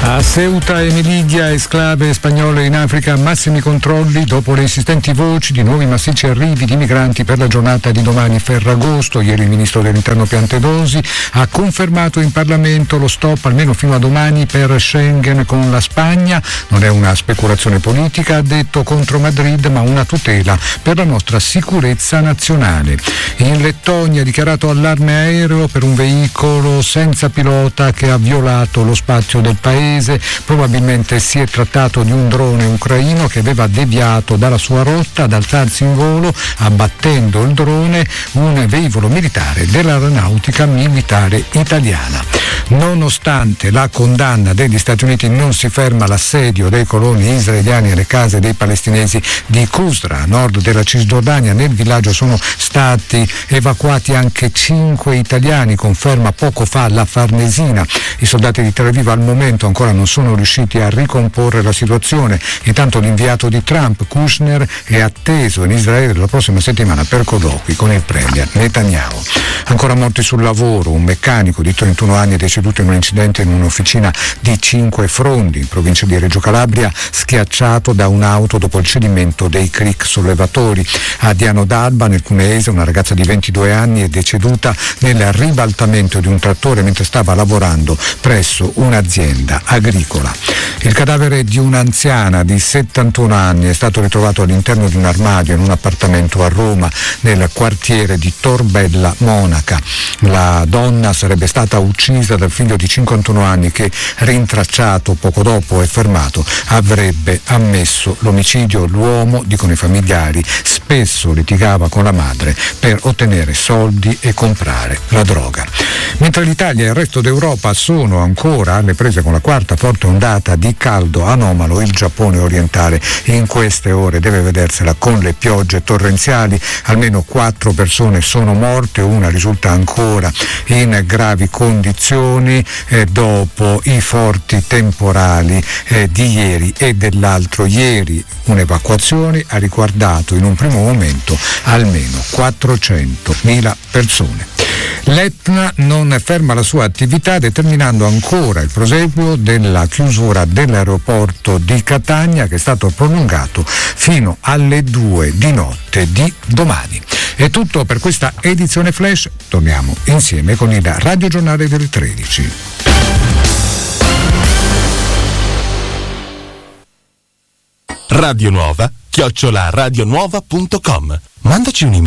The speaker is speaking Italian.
A Ceuta e Melilla, esclave spagnole in Africa, massimi controlli dopo le insistenti voci di nuovi massicci arrivi di migranti per la giornata di domani Ferragosto. Ieri il ministro dell'Interno Piantedosi ha confermato in Parlamento lo stop almeno fino a domani per Schengen con la Spagna. Non è una speculazione politica, ha detto, contro Madrid, ma una tutela per la nostra sicurezza nazionale. In Lettonia ha dichiarato allarme aereo per un veicolo senza pilota che ha violato lo spazio del paese. Probabilmente si è trattato di un drone ucraino che aveva deviato dalla sua rotta ad alzarsi in volo, abbattendo il drone un velivolo militare dell'aeronautica militare italiana. Nonostante la condanna degli Stati Uniti, non si ferma l'assedio dei coloni israeliani alle case dei palestinesi di Qusra, a nord della Cisgiordania. Nel villaggio sono stati evacuati anche 5 italiani, conferma poco fa la Farnesina. I soldati di Tel Aviv al momento ancora non sono riusciti a ricomporre la situazione. Intanto l'inviato di Trump, Kushner, è atteso in Israele la prossima settimana per colloqui con il premier Netanyahu. Ancora morti sul lavoro, un meccanico di 31 anni è deceduto in un incidente in un'officina di Cinque Frondi, in provincia di Reggio Calabria, schiacciato da un'auto dopo il cedimento dei cric sollevatori. A Diano d'Alba, nel Cuneese, una ragazza di 22 anni è deceduta nel ribaltamento di un trattore mentre stava lavorando presso un'azienda agricola. Il cadavere di un'anziana di 71 anni è stato ritrovato all'interno di un armadio in un appartamento a Roma, nel quartiere di Torbella Monaca. La donna sarebbe stata uccisa dal figlio di 51 anni che, rintracciato poco dopo e fermato, avrebbe ammesso l'omicidio. L'uomo, dicono i familiari, spesso litigava con la madre per ottenere soldi e comprare la droga. Mentre l'Italia e il resto d'Europa sono ancora alle prese con la quarta forte ondata di caldo anomalo, il Giappone orientale in queste ore deve vedersela con le piogge torrenziali. Almeno 4 persone sono morte, una risulta ancora in gravi condizioni dopo i forti temporali di ieri e dell'altro ieri. Un'evacuazione ha riguardato in un primo momento almeno 400.000 persone. L'Etna non ferma la sua attività, determinando ancora il proseguo della chiusura dell'aeroporto di Catania, che è stato prolungato fino alle 2 di notte di domani. È tutto per questa edizione Flash. Torniamo insieme con il Radio Giornale delle 13. Radio Nuova @radionuova.com. Mandaci un'email.